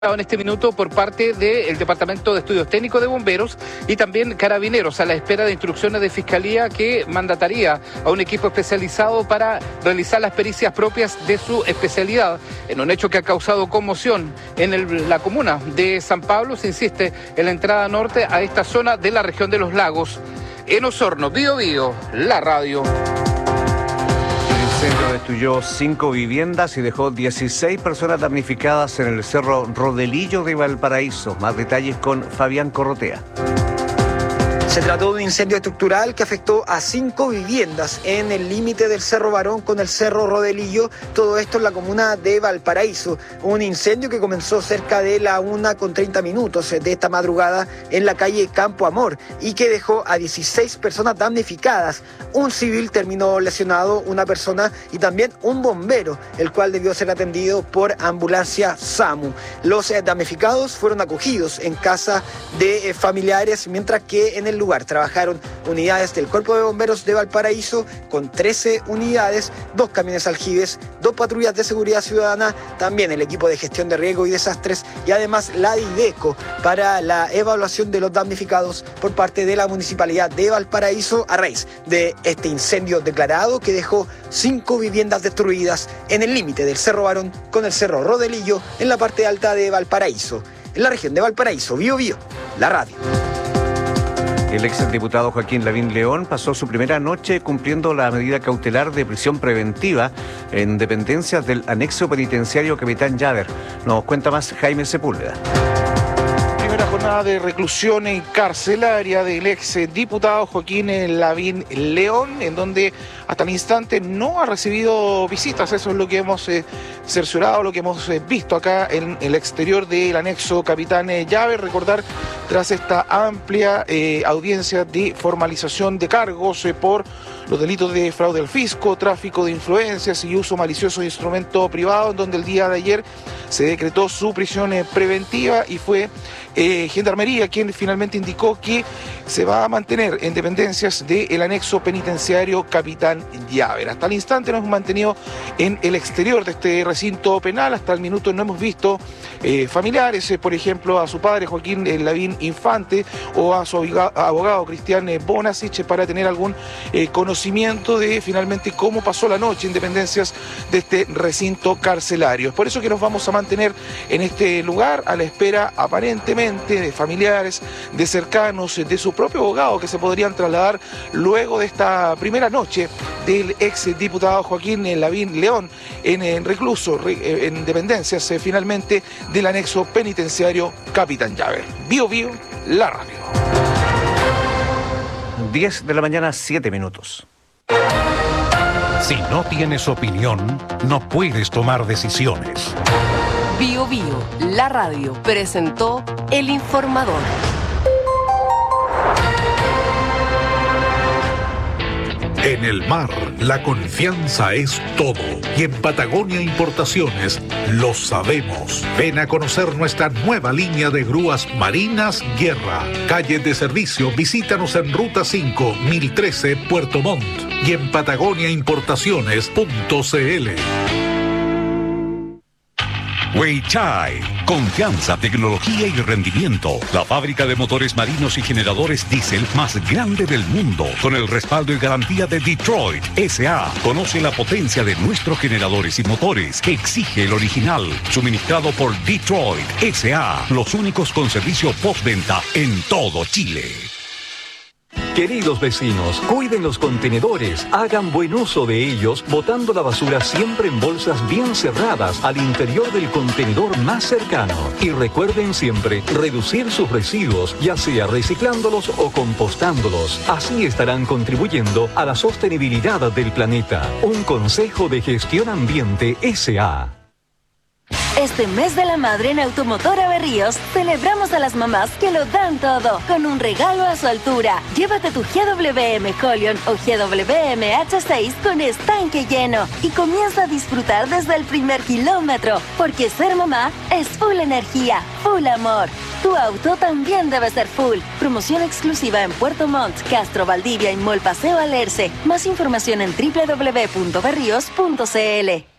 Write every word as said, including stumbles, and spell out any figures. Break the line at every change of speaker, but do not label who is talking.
en este minuto por parte del Departamento de Estudios Técnicos de Bomberos y también Carabineros, a la espera de instrucciones de Fiscalía que mandataría a un equipo especializado para realizar las pericias propias de su especialidad. En un hecho que ha causado conmoción en el, la comuna de San Pablo, se insiste en la entrada norte a esta zona de la región de los lagos. En Osorno, Bío Bío, la radio.
El incendio destruyó cinco viviendas y dejó dieciséis personas damnificadas en el Cerro Rodelillo de Valparaíso. Más detalles con Fabián Corrotea.
Se trató de un incendio estructural que afectó a cinco viviendas en el límite del Cerro Barón con el Cerro Rodelillo, todo esto en la comuna de Valparaíso. Un incendio que comenzó cerca de la una con treinta minutos de esta madrugada en la calle Campo Amor y que dejó a dieciséis personas damnificadas. Un civil terminó lesionado, una persona y también un bombero, el cual debió ser atendido por ambulancia SAMU. Los damnificados fueron acogidos en casa de familiares, mientras que en el lugar trabajaron unidades del Cuerpo de Bomberos de Valparaíso con trece unidades, dos camiones aljibes, dos patrullas de seguridad ciudadana, también el equipo de gestión de riesgo y desastres y además la DIDECO para la evaluación de los damnificados por parte de la Municipalidad de Valparaíso a raíz de este incendio declarado que dejó cinco viviendas destruidas en el límite del Cerro Barón con el Cerro Rodelillo en la parte alta de Valparaíso. En la región de Valparaíso, Bío Bío, la radio.
El exdiputado Joaquín Lavín León pasó su primera noche cumpliendo la medida cautelar de prisión preventiva en dependencias del anexo penitenciario Capitán Llaver. Nos cuenta más Jaime Sepúlveda.
Primera jornada de reclusión carcelaria del exdiputado Joaquín Lavín León, en donde hasta el instante no ha recibido visitas. Eso es lo que hemos eh, cerciorado, lo que hemos eh, visto acá en el exterior del anexo Capitán Llaver. Recordar, tras esta amplia eh, audiencia de formalización de cargos eh, por los delitos de fraude al fisco, tráfico de influencias y uso malicioso de instrumento privado, en donde el día de ayer se decretó su prisión eh, preventiva y fue eh, Gendarmería quien finalmente indicó que se va a mantener en dependencias del anexo penitenciario Capitán Llaver. Hasta el instante nos hemos mantenido en el exterior de este recinto penal. Hasta el minuto no hemos visto eh, familiares, eh, por ejemplo, a su padre Joaquín eh, Lavín Infante o a su abogado, abogado Cristian eh, Bonasich, para tener algún eh, conocimiento de finalmente cómo pasó la noche en dependencias de este recinto carcelario. Es por eso que nos vamos a mantener en este lugar a la espera aparentemente de familiares, de cercanos, de su propio abogado, que se podrían trasladar luego de esta primera noche del exdiputado Joaquín Lavín León en, en recluso, en dependencias eh, finalmente del anexo penitenciario Capitán Llaver. Bío Bío, la radio.
diez de la mañana, siete minutos.
Si no tienes opinión, no puedes tomar decisiones.
Bío Bío, la radio, presentó El Informador.
En el mar, la confianza es todo. Y en Patagonia Importaciones lo sabemos. Ven a conocer nuestra nueva línea de grúas marinas Guerra. Calle de servicio, visítanos en Ruta cinco, mil trece, Puerto Montt. Y en patagonia importaciones punto c l. Weichai, confianza, tecnología y rendimiento. La fábrica de motores marinos y generadores diésel más grande del mundo, con el respaldo y garantía de Detroit S A Conoce la potencia de nuestros generadores y motores que exige el original. Suministrado por Detroit S A Los únicos con servicio postventa en todo Chile.
Queridos vecinos, cuiden los contenedores, hagan buen uso de ellos, botando la basura siempre en bolsas bien cerradas al interior del contenedor más cercano. Y recuerden siempre reducir sus residuos, ya sea reciclándolos o compostándolos. Así estarán contribuyendo a la sostenibilidad del planeta. Un consejo de gestión ambiente S A
Este mes de la madre en Automotora Berríos celebramos a las mamás que lo dan todo con un regalo a su altura. Llévate tu G W M Colion o G W M H seis con estanque lleno y comienza a disfrutar desde el primer kilómetro, porque ser mamá es full energía, full amor. Tu auto también debe ser full. Promoción exclusiva en Puerto Montt, Castro, Valdivia y Mall Paseo Alerce. Más información en doble u doble u doble u punto berríos punto c l.